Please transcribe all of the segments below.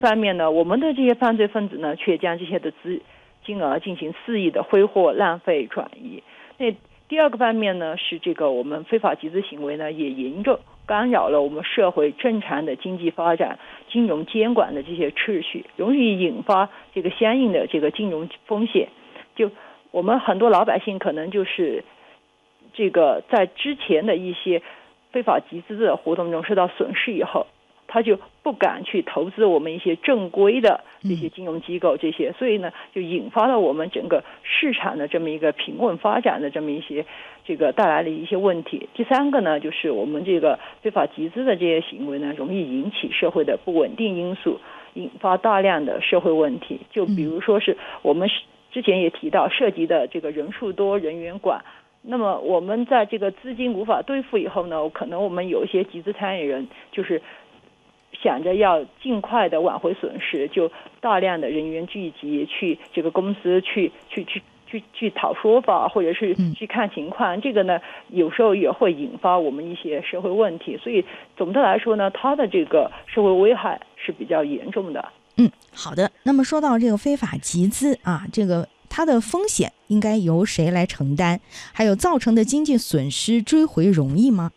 方面呢，我们的这些犯罪分子呢，却将这些的金额进行肆意的挥霍、浪费、转移。那第二个方面呢，是这个我们非法集资行为呢，也严重干扰了我们社会正常的经济发展、金融监管的这些秩序，容易引发这个相应的这个金融风险。就我们很多老百姓可能就是这个在之前的一些非法集资的活动中受到损失以后，他就不敢去投资我们一些正规的这些金融机构这些，所以呢，就引发了我们整个市场的这么一个平稳发展的这么一些这个带来的一些问题。第三个呢，就是我们这个非法集资的这些行为呢，容易引起社会的不稳定因素，引发大量的社会问题。就比如说是我们之前也提到涉及的这个人数多、人员广。那么我们在这个资金无法兑付以后呢，可能我们有一些集资参与人就是想着要尽快的挽回损失，就大量的人员聚集去这个公司去讨说法，或者是去看情况。这个呢，有时候也会引发我们一些社会问题。所以总的来说呢，它的这个社会危害是比较严重的。 好的。那么说到这个非法集资啊，这个它的风险应该由谁来承担？还有造成的经济损失追回容易吗？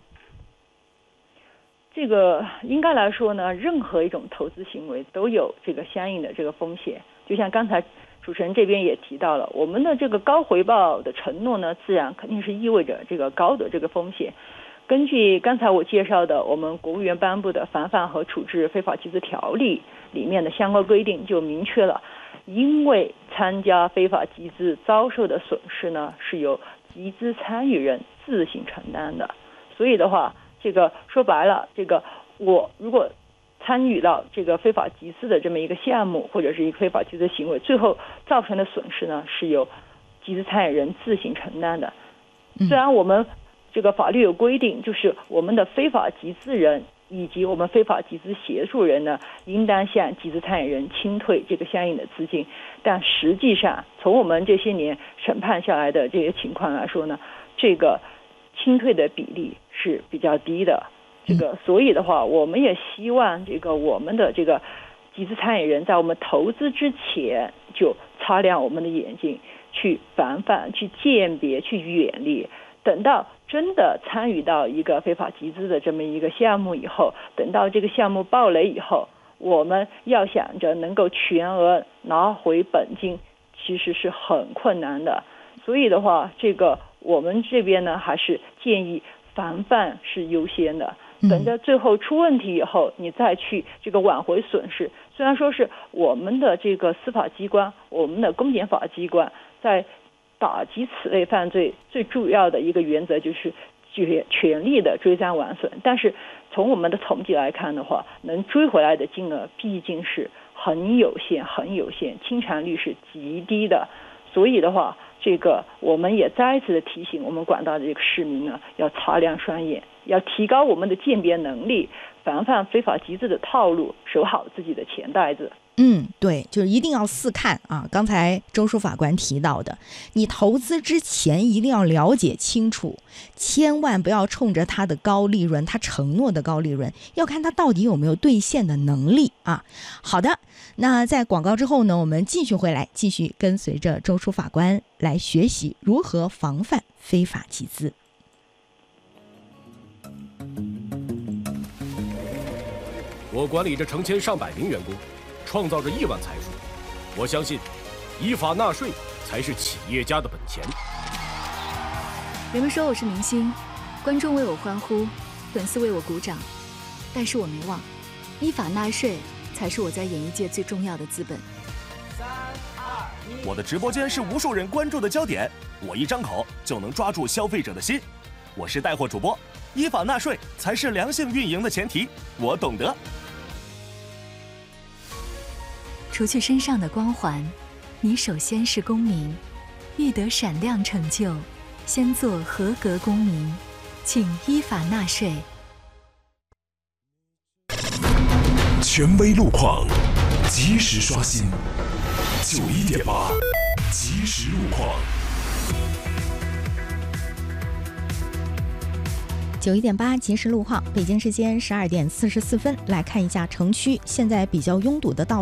这个应该来说呢，任何一种投资行为都有这个相应的这个风险。就像刚才主持人这边也提到了，我们的这个高回报的承诺呢，自然肯定是意味着这个高的这个风险。根据刚才我介绍的我们国务院颁布的《防范和处置非法集资条例》里面的相关规定，就明确了，因为参加非法集资遭受的损失呢，是由集资参与人自行承担的。所以的话，这个说白了，这个我如果参与到这个非法集资的这么一个项目，或者是一个非法集资行为，最后造成的损失呢，是由集资参与人自行承担的。虽然我们这个法律有规定，就是我们的非法集资人以及我们非法集资协助人呢，应当向集资参与人清退这个相应的资金，但实际上从我们这些年审判下来的这些情况来说呢，这个清退的比例是比较低的。这个所以的话，我们也希望这个我们的这个集资参与人在我们投资之前就擦亮我们的眼睛，去防范、去鉴别、去远离。等到真的参与到一个非法集资的这么一个项目以后，等到这个项目爆雷以后，我们要想着能够全额拿回本金，其实是很困难的。所以的话，这个我们这边呢，还是建议防范是优先的。等着最后出问题以后，你再去这个挽回损失。虽然说是我们的这个司法机关、我们的公检法机关在打击此类犯罪最主要的一个原则就是全力的追赃挽损，但是从我们的统计来看的话，能追回来的金额毕竟是很有限，清偿率是极低的。所以的话，这个我们也再一次的提醒我们广大的这个市民呢，要擦亮双眼，要提高我们的鉴别能力，防范非法集资的套路，守好自己的钱袋子。 对，就是一定要四看啊！刚才周书法官提到的，你投资之前一定要了解清楚，千万不要冲着他的高利润，他承诺的高利润，要看他到底有没有兑现的能力啊！好的，那在广告之后呢，我们继续回来，继续跟随着周书法官来学习如何防范非法集资。 我管理着成千上百名员工，创造着亿万财富。我相信，依法纳税才是企业家的本钱。 人们说我是明星，观众为我欢呼，粉丝为我鼓掌，但是我没忘，依法纳税才是我在演艺界最重要的资本。 我的直播间是无数人关注的焦点，我一张口就能抓住消费者的心。我是带货主播，依法纳税才是良性运营的前提，我懂得。 除去身上的光环，你首先是公民。欲得闪亮成就，先做合格公民，请依法纳税。 权威路况，及时刷新。91.8，即时路况。 91.8即时路况，北京时间12点44分，来看一下城区现在比较拥堵的道路。